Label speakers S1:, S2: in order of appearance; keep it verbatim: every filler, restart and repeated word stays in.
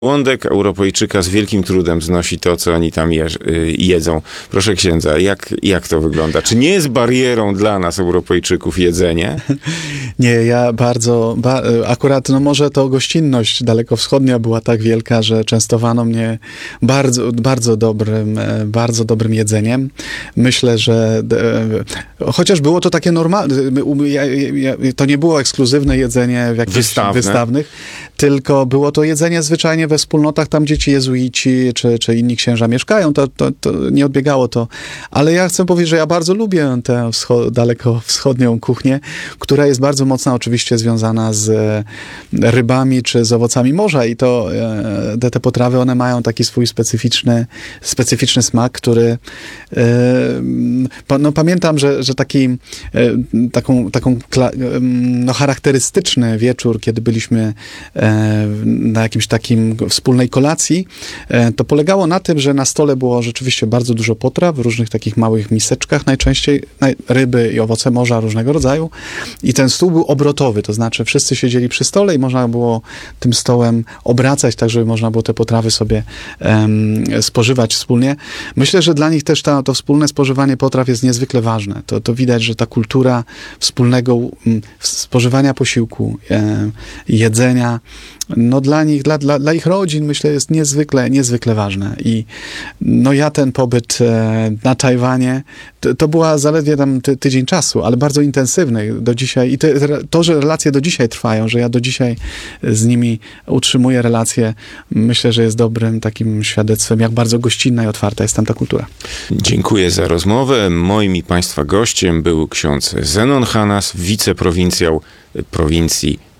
S1: Żołądek Europejczyka z wielkim trudem znosi to, co oni tam je, jedzą. Proszę księdza, jak, jak to wygląda? Czy nie jest barierą dla nas, Europejczyków, jedzenie?
S2: Nie, ja bardzo, ba, akurat no może to gościnność dalekowschodnia była tak wielka, że częstowano mnie bardzo, bardzo dobrym, bardzo dobrym jedzeniem. Myślę, że chociaż było to takie normalne, ja, ja, to nie było ekskluzywne jedzenie w jakichś
S1: Wystawne.
S2: wystawnych, tylko było to jedzenie zwyczajnie we wspólnotach, tam gdzie ci jezuici czy, czy inni księża mieszkają, to, to, to nie odbiegało to. Ale ja chcę powiedzieć, że ja bardzo lubię tę wscho- dalekowschodnią kuchnię, która jest bardzo mocna oczywiście związana z rybami czy z owocami morza i to te, te potrawy, one mają taki swój specyficzny, specyficzny smak, który no pamiętam, że, że taki taką, taką no, charakterystyczny wieczór, kiedy byliśmy na jakimś takim wspólnej kolacji, to polegało na tym, że na stole było rzeczywiście bardzo dużo potraw w różnych takich małych miseczkach, najczęściej ryby i owoce morza różnego rodzaju i ten stół był obrotowy, to znaczy wszyscy siedzieli przy stole i można było tym stołem obracać, tak żeby można było te potrawy sobie um, spożywać wspólnie. Myślę, że dla nich też ta, to wspólne spożywanie potraw jest niezwykle ważne. To, to widać, że ta kultura wspólnego um, spożywania posiłku, um, jedzenia, no dla nich, dla, dla, dla ich rodzin, myślę, jest niezwykle, niezwykle ważne. I no ja ten pobyt e, na Tajwanie, to, to była zaledwie tam ty, tydzień czasu, ale bardzo intensywny do dzisiaj. I te, to, że relacje do dzisiaj trwają, że ja do dzisiaj z nimi utrzymuję relacje, myślę, że jest dobrym takim świadectwem, jak bardzo gościnna i otwarta jest tam ta kultura.
S1: Dziękuję za rozmowę. Moim i Państwa gościem był ksiądz Zenon Hanas, wiceprowincjał prowincji